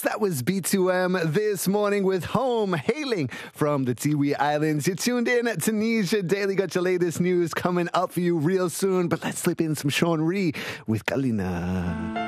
That was B2M this morning with Home, hailing from the Tiwi Islands. You're tuned in at Tunisia Daily. Got your latest news coming up for you real soon. But let's slip in some Sean Ree with Galina.